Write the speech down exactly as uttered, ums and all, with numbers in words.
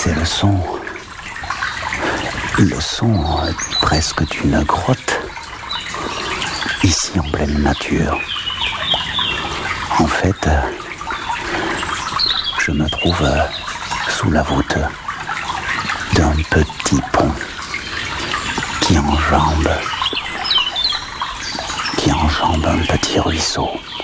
C'est le son, le son presque d'une grotte, ici en pleine nature. En fait, je me trouve sous la voûte d'un petit pont qui enjambe, qui enjambe un petit ruisseau.